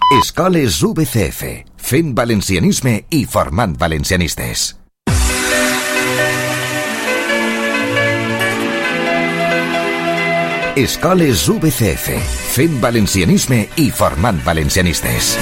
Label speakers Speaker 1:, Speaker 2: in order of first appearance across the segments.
Speaker 1: Escoles VCF, fent valencianisme i formant valencianistes. Escoles VCF, fent valencianisme i formant valencianistes.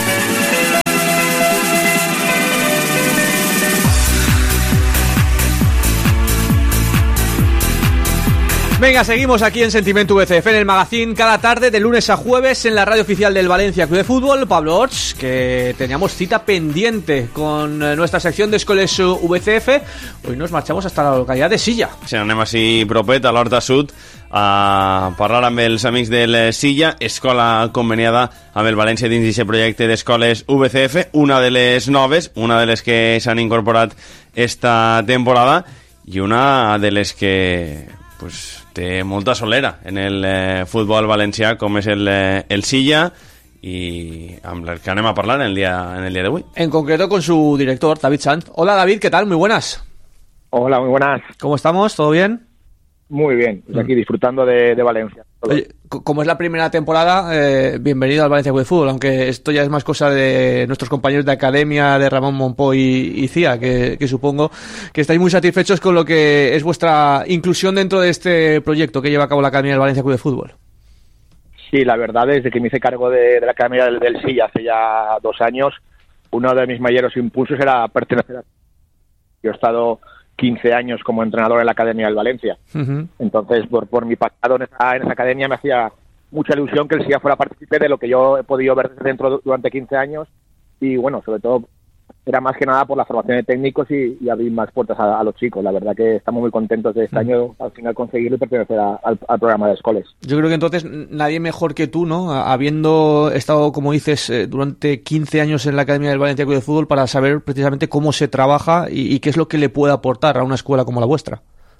Speaker 2: Venga, seguimos aquí en Sentimiento VCF, en el magazine, cada tarde de lunes a jueves en la radio oficial del Valencia Club de Fútbol. Pablo Orts, que teníamos cita pendiente con nuestra sección de Escoles VCF. Hoy nos marchamos hasta la localidad de Silla.
Speaker 3: Sí, anem així propet, a l'Horta Sud, a parlar amb els amics del Silla, escola conveniada amb el València dins d'aquest projecte d'escoles VCF, una de les noves, una de les que s'han incorporat esta temporada i una de les que pues té molta solera en el futbol valencià, com és el Silla, y amb el que anem a parlar en el día de hoy.
Speaker 2: En concreto con su director, David Sanz. Hola David, ¿qué tal? Muy buenas.
Speaker 4: Hola, muy buenas.
Speaker 2: ¿Cómo estamos? ¿Todo bien?
Speaker 4: Muy bien, pues aquí disfrutando de Valencia.
Speaker 2: Oye, como es la primera temporada, bienvenido al Valencia Club de Fútbol, aunque esto ya es más cosa de nuestros compañeros de academia, de Ramón Monpó y Cía, que supongo que estáis muy satisfechos con lo que es vuestra inclusión dentro de este proyecto que lleva a cabo la Academia del Valencia Club de Fútbol.
Speaker 4: Sí, la verdad, desde que me hice cargo de la Academia del Silla hace ya 2 años, uno de mis mayores impulsos era pertenecer a... Yo he estado 15 años como entrenador en la Academia del Valencia. Uh-huh. Entonces, por mi pasado en esa academia me hacía mucha ilusión que el SIA fuera partícipe de lo que yo he podido ver dentro durante 15 años y, bueno, sobre todo era más que nada por la formación de técnicos y abrir más puertas a los chicos. La verdad que estamos muy contentos de este año al final conseguirlo y pertenecer al programa de escoles.
Speaker 2: Yo creo que entonces nadie mejor que tú, ¿no? Habiendo estado, como dices, durante 15 años en la Academia del Valencia Club de Fútbol, para saber precisamente cómo se trabaja y qué es lo que le puede aportar a una escuela como la vuestra.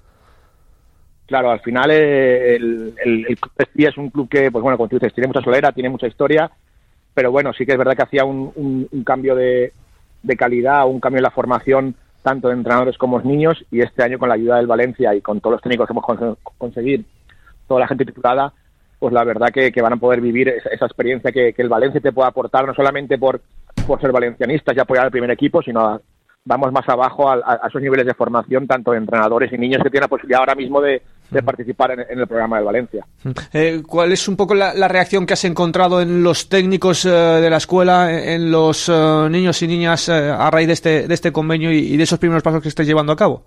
Speaker 4: Claro, al final el Club de es un club que, pues bueno, como tú dices, tiene mucha solera, tiene mucha historia, pero bueno, sí que es verdad que hacía un cambio de calidad, un cambio en la formación tanto de entrenadores como de niños, y este año con la ayuda del Valencia y con todos los técnicos que hemos conseguido, toda la gente titulada, pues la verdad que van a poder vivir esa experiencia que el Valencia te puede aportar, no solamente por ser valencianistas y apoyar al primer equipo, sino vamos más abajo a esos niveles de formación, tanto de entrenadores y niños que tienen la posibilidad ahora mismo de participar en el programa del Valencia.
Speaker 2: ¿Cuál es un poco la reacción que has encontrado en los técnicos de la escuela, en los niños y niñas a raíz de este convenio y de esos primeros pasos que estáis llevando a cabo?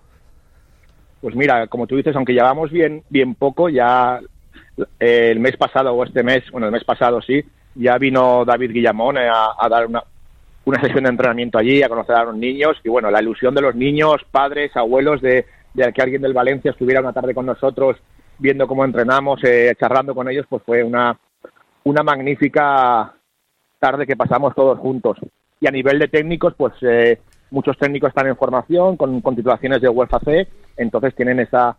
Speaker 4: Pues mira, como tú dices, aunque llevamos bien poco, ya el mes pasado o este mes, bueno, el mes pasado sí, ya vino David Guillamón a dar una sesión de entrenamiento allí, a conocer a los niños, y bueno, la ilusión de los niños, padres, abuelos, de que alguien del Valencia estuviera una tarde con nosotros, viendo cómo entrenamos, charlando con ellos, pues fue una magnífica tarde que pasamos todos juntos. Y a nivel de técnicos, pues muchos técnicos están en formación, con titulaciones de UEFA C, entonces tienen esas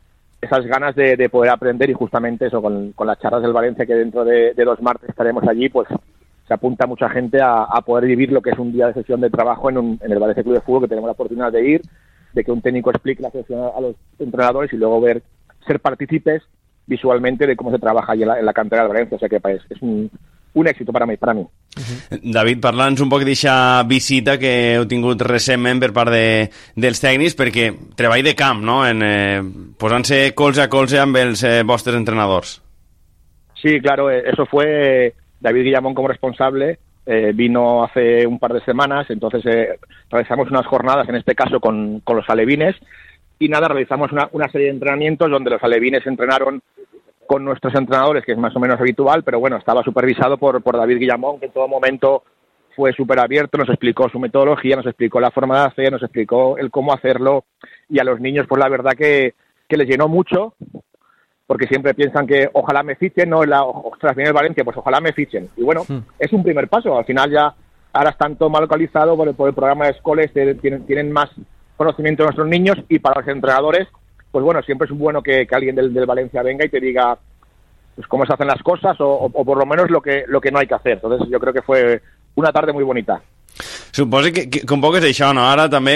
Speaker 4: ganas de poder aprender, y justamente eso, con las charlas del Valencia, que dentro de 2 martes estaremos allí, pues se apunta mucha gente a poder vivir lo que es un día de sesión de trabajo en el Valencia Club de Fútbol, que tenemos la oportunidad de ir, de que un técnico explique la sesión a los entrenadores y luego ser partícipes visualmente de cómo se trabaja allí en la cantera del Valencia. O sea que es un èxit per a mi.
Speaker 3: David, parla'ns un poc d'aquesta visita que heu tingut recentment per part dels tècnics, perquè treball de camp, no? Posant-se colze a colze amb els vostres entrenadors.
Speaker 4: Sí, claro, eso fue David Guillamón como responsable. Vino hace un par de semanas, entonces realizamos unas jornadas, en este caso con los alevines, y nada, realizamos una serie de entrenamientos donde los alevines entrenaron con nuestros entrenadores, que es más o menos habitual, pero bueno, estaba supervisado por David Guillamón, que en todo momento fue súper abierto, nos explicó su metodología, nos explicó la forma de hacer, nos explicó el cómo hacerlo, y a los niños pues la verdad que les llenó mucho, porque siempre piensan que ojalá me fichen, ¿no? Ostras, viene el Valencia, pues ojalá me fichen. Y bueno, es un primer paso. Al final ya ahora están todo más localizado por el programa de escoles, tienen más conocimiento de nuestros niños, y para los entrenadores, pues bueno, siempre es bueno que alguien del Valencia venga y te diga pues cómo se hacen las cosas o por lo menos lo que no hay que hacer. Entonces yo creo que fue una tarde muy bonita.
Speaker 3: Suposo que un poc és això, no? Ara també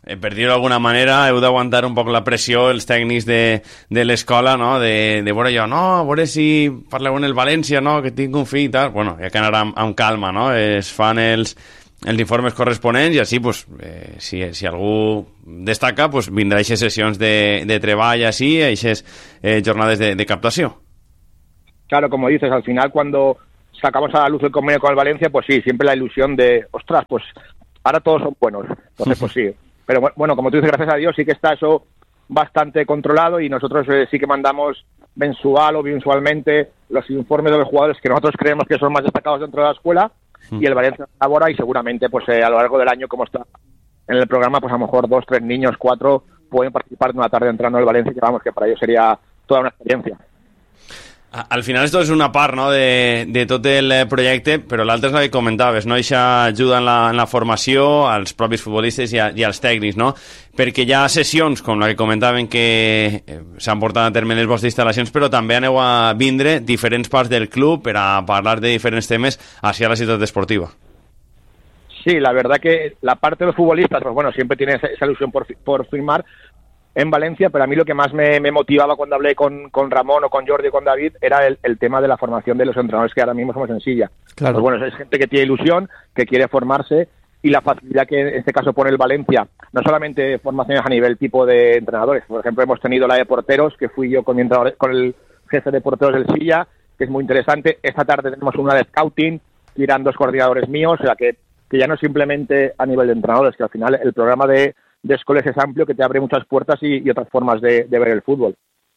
Speaker 3: per dir-ho d'alguna manera, heu d'aguantar un poc la pressió, els tècnics de l'escola, no? De veure jo, no, a veure si parleu en el València, no? Que tinc un fill i tal. Bueno, hi ha que anar amb calma, no? Es fan els informes corresponents i així, pues, si algú destaca, pues, vindrà a aquestes sessions de treball així, a aquestes jornades de captació.
Speaker 4: Claro, como dices, al final cuando sacamos a la luz el convenio con el Valencia, pues sí, siempre la ilusión de, ostras, pues ahora todos son buenos. Entonces, pues sí. Pero bueno, como tú dices, gracias a Dios sí que está eso bastante controlado y nosotros sí que mandamos mensual o bimensualmente los informes de los jugadores que nosotros creemos que son más destacados dentro de la escuela y el Valencia elabora y seguramente pues a lo largo del año, como está en el programa, pues a lo mejor 2, 3 niños, 4 pueden participar de una tarde entrando en el Valencia, que vamos, que para ellos sería toda una experiencia.
Speaker 3: Al final esto és una part, no?, de tot el projecte, però l'altre és el que comentaves, no? Eixa ajuda en la formació als propis futbolistes i als tècnics, no? Perquè hi ha sessions, com la que comentaven, que s'han portat a terme les vostres instal·lacions, però també aneu a vindre diferents parts del club per a parlar de diferents temes hacia la ciutat esportiva.
Speaker 4: Sí, la verdad que la parte de los futbolistas, pues bueno, siempre tiene esa ilusión por firmar en Valencia, pero a mí lo que más me motivaba cuando hablé con Ramón o con Jordi o con David era el tema de la formación de los entrenadores que ahora mismo somos en Silla. Claro. Pues bueno, es gente que tiene ilusión, que quiere formarse y la facilidad que en este caso pone el Valencia, no solamente formaciones a nivel tipo de entrenadores, por ejemplo hemos tenido la de porteros, que fui yo con el jefe de porteros del Silla, que es muy interesante. Esta tarde tenemos una de scouting, que irán 2 coordinadores míos, o sea que ya no simplemente a nivel de entrenadores, que al final el programa de escuelas es amplio, que te abre muchas puertas y otras formas de ver el fútbol.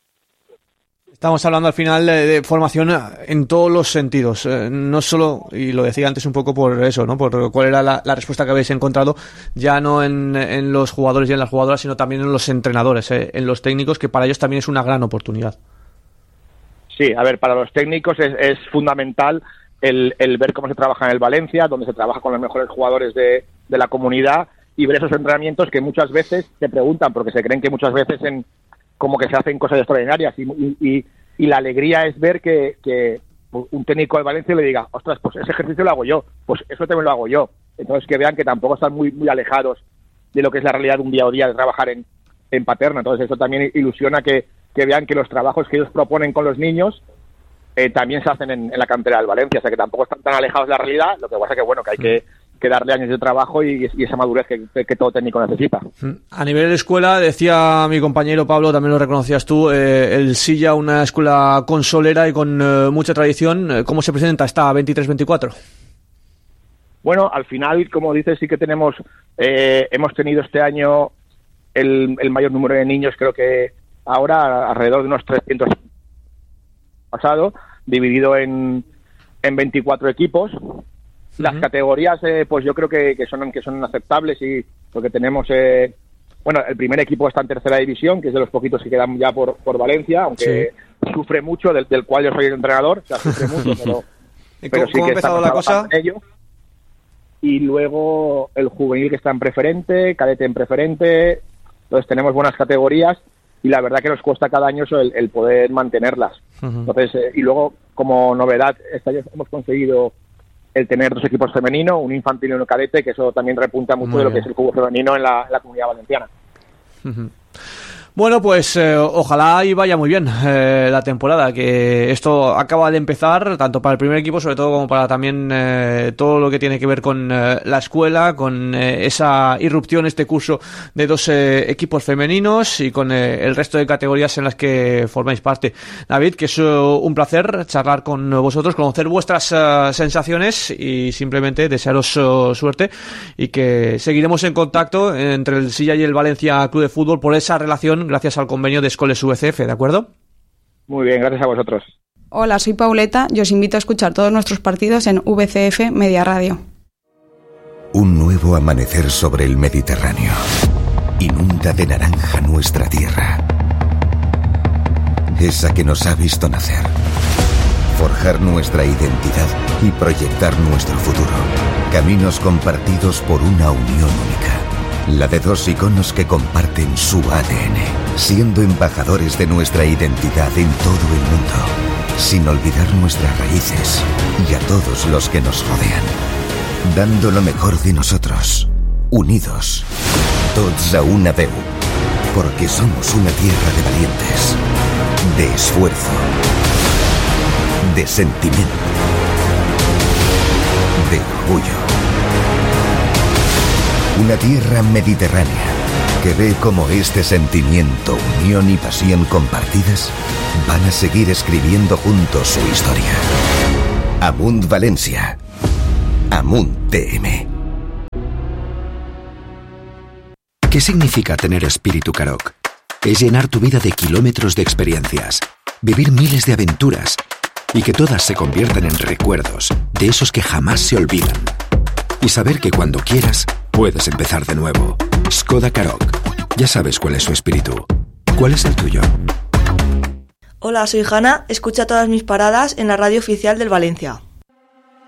Speaker 2: Estamos hablando al final de formación en todos los sentidos, no solo, y lo decía antes un poco por eso, ¿no? Por cuál era la respuesta que habéis encontrado, ya no en los jugadores y en las jugadoras, sino también en los entrenadores, en los técnicos, que para ellos también es una gran oportunidad.
Speaker 4: Sí, a ver, para los técnicos es fundamental el ver cómo se trabaja en el Valencia, donde se trabaja con los mejores jugadores de la comunidad, y ver esos entrenamientos que muchas veces se preguntan, porque se creen que muchas veces como que se hacen cosas extraordinarias y la alegría es ver que un técnico del Valencia le diga, ostras, pues ese ejercicio lo hago yo, pues eso también lo hago yo. Entonces que vean que tampoco están muy alejados de lo que es la realidad de un día a día de trabajar en Paterna. Entonces eso también ilusiona que vean que los trabajos que ellos proponen con los niños también se hacen en la cantera del Valencia, o sea que tampoco están tan alejados de la realidad. Lo que pasa que bueno, que hay que darle años de trabajo y esa madurez que todo técnico necesita.
Speaker 2: A nivel de escuela, decía mi compañero Pablo, también lo reconocías tú, el Silla, una escuela consolera y con mucha tradición. ¿Cómo se presenta esta 23-24?
Speaker 4: Bueno, al final, como dices, sí que hemos tenido este año el mayor número de niños, creo que ahora alrededor de unos 300 pasado, dividido en 24 equipos. Las categorías, pues yo creo que son aceptables, y porque tenemos, bueno, el primer equipo está en tercera división, que es de los poquitos que quedan ya por Valencia, aunque sufre mucho, del cual yo soy el entrenador, o sea, sufre mucho, pero sí
Speaker 2: ¿Cómo
Speaker 4: que
Speaker 2: ha empezado la cosa?
Speaker 4: En ello. Y luego el juvenil, que está en preferente, cadete en preferente. Entonces tenemos buenas categorías y la verdad que nos cuesta cada año eso, el poder mantenerlas. Entonces, y luego, como novedad, este año hemos conseguido el tener 2 equipos femeninos, un infantil y un cadete, que eso también repunta mucho de lo que es el fútbol femenino en la comunidad valenciana.
Speaker 2: Bueno, pues ojalá y vaya muy bien la temporada, que esto acaba de empezar, tanto para el primer equipo, sobre todo, como para también todo lo que tiene que ver con la escuela, con esa irrupción, este curso de 2 equipos femeninos y con el resto de categorías en las que formáis parte. David, que es un placer charlar con vosotros, conocer vuestras sensaciones y simplemente desearos suerte, y que seguiremos en contacto entre el Silla y el Valencia Club de Fútbol por esa relación gracias al convenio de Escoles VCF, ¿de acuerdo?
Speaker 4: Muy bien, gracias a vosotros.
Speaker 5: Hola, soy Pauleta y os invito a escuchar todos nuestros partidos en VCF Media Radio.
Speaker 1: Un nuevo amanecer sobre el Mediterráneo inunda de naranja nuestra tierra, esa que nos ha visto nacer, forjar nuestra identidad y proyectar nuestro futuro. Caminos compartidos por una unión única. La de 2 iconos que comparten su ADN, siendo embajadores de nuestra identidad en todo el mundo, sin olvidar nuestras raíces y a todos los que nos rodean, dando lo mejor de nosotros, unidos. tots a una veu, porque somos una tierra de valientes, de esfuerzo, de sentimiento, de orgullo. Una tierra mediterránea que ve cómo este sentimiento, unión y pasión compartidas van a seguir escribiendo juntos su historia. Amunt Valencia. Amunt TM.
Speaker 6: ¿Qué significa tener espíritu Karoq? Es llenar tu vida de kilómetros de experiencias, vivir miles de aventuras y que todas se conviertan en recuerdos, de esos que jamás se olvidan. Y saber que cuando quieras, puedes empezar de nuevo. Skoda Karoq. Ya sabes cuál es su espíritu. ¿Cuál es el tuyo?
Speaker 7: Hola, soy Hanna. Escucha todas mis paradas en la radio oficial del Valencia.